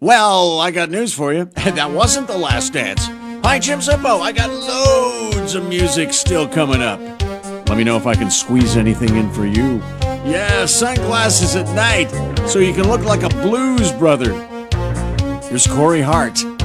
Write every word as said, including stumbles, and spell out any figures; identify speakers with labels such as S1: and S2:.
S1: Well, I got news for you. That wasn't the last dance. Hi, Jim Zippo. I got loads of music still coming up. Let me know if I can squeeze anything in for you. Yeah, sunglasses at night, so you can look like a blues brother. Here's Corey Hart.